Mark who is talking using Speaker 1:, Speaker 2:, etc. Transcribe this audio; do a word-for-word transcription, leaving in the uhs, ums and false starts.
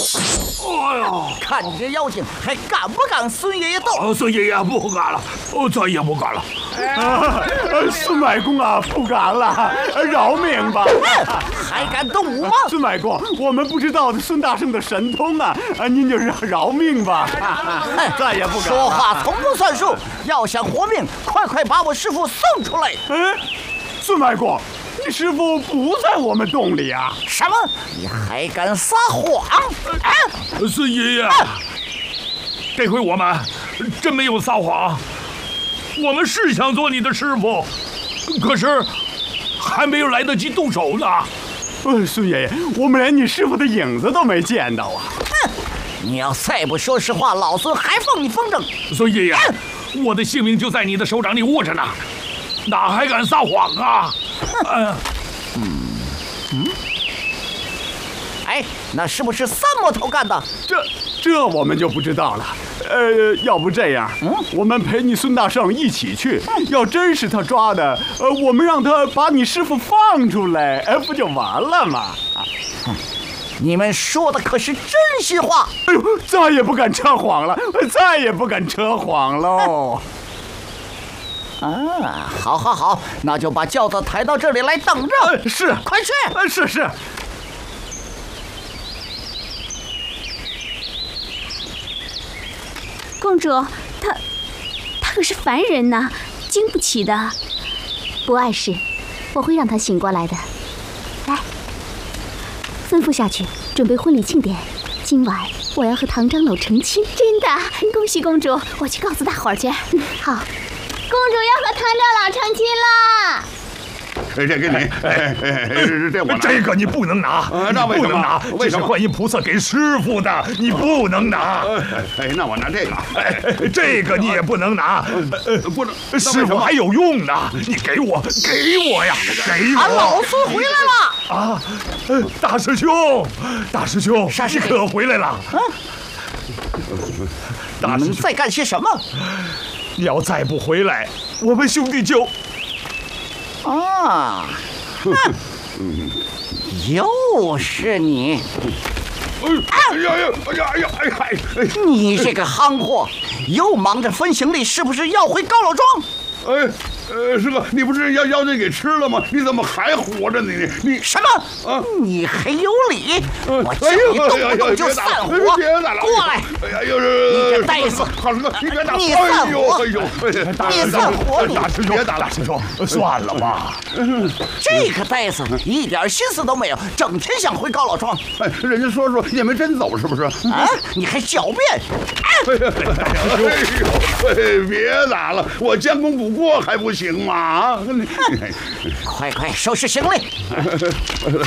Speaker 1: 哎呦！
Speaker 2: 看你这妖精，还敢不敢孙爷爷斗？
Speaker 1: 哦，孙爷爷不敢了，我再也不敢了。
Speaker 3: 啊，孙外公啊，不敢了，饶命吧！
Speaker 2: 还敢动武吗？
Speaker 3: 孙外公，我们不知道孙大圣的神通啊，您就是饶命吧！再也不敢了。
Speaker 2: 说话从不算数，要想活命，快快把我师傅送出来！
Speaker 3: 嗯，孙外公，你师傅不在我们洞里啊！
Speaker 2: 什么？你还敢撒谎？啊！
Speaker 1: 孙爷爷，这回我们真没有撒谎，我们是想做你的师傅，可是还没有来得及动手呢。
Speaker 3: 呃，孙爷爷，我们连你师傅的影子都没见到啊！
Speaker 2: 哼！你要再不说实话，老孙还放你风筝！
Speaker 1: 孙爷爷，我的性命就在你的手掌里握着呢，哪还敢撒谎啊？
Speaker 2: 嗯嗯，哎，那是不是三魔头干的？
Speaker 3: 这这我们就不知道了。呃，要不这样，嗯，我们陪你孙大圣一起去。要真是他抓的，呃，我们让他把你师傅放出来，哎，不就完了吗？啊，
Speaker 2: 你们说的可是真心话？
Speaker 3: 哎呦，再也不敢扯谎了，再也不敢扯谎喽。
Speaker 2: 啊，好，好，好，那就把轿子抬到这里来等着。
Speaker 3: 呃、是，
Speaker 2: 快去！
Speaker 3: 呃、是是。
Speaker 4: 公主，他他可是凡人呐，经不起的。不碍事，我会让他醒过来的。来，吩咐下去，准备婚礼庆典。今晚我要和唐长老成亲。真的，恭喜公主！我去告诉大伙儿去。嗯，好。
Speaker 5: 公主要和唐长老成亲了。
Speaker 6: 这给你，哎哎，这这我
Speaker 1: 这个你不能拿，
Speaker 6: 那为什么？
Speaker 1: 拿？这是观音菩萨给师傅的，你不能拿。
Speaker 6: 哎，那我拿这个。
Speaker 1: 哎，这个你也不能拿，
Speaker 6: 呃，不能，
Speaker 1: 师傅还有用呢。你给我，给我呀，给我！
Speaker 2: 俺老孙回来了！
Speaker 1: 啊，大师兄，大师兄，你可回来了？啊，
Speaker 2: 大师兄在干些什么？
Speaker 1: 你要再不回来，我们兄弟就……
Speaker 2: 啊！又是你！
Speaker 6: 哎呀呀！哎呀哎呀！哎哎！
Speaker 2: 你这个憨货，又忙着分行李，是不是要回高老庄？
Speaker 6: 哎。呃，师哥，你不是要妖精给吃了吗？你怎么还活着呢？你你
Speaker 2: 什么？啊！你还有理！我叫你动不动就散伙！
Speaker 6: 别打了！
Speaker 2: 过来！
Speaker 6: 哎呀，又
Speaker 2: 是你个呆子！
Speaker 6: 好师哥，你别打！
Speaker 2: 你散伙！
Speaker 6: 哎呦，
Speaker 2: 你散伙！
Speaker 1: 大师兄，别打了，师兄，算了吧。
Speaker 2: 这个呆子一点心思都没有，整天想回高老庄。
Speaker 6: 哎，人家说说也没真走，是不是？
Speaker 2: 啊！你还狡辩！
Speaker 6: 哎呦，哎，别打了，我将功补过还不行吗？啊！
Speaker 2: 快快收拾行李！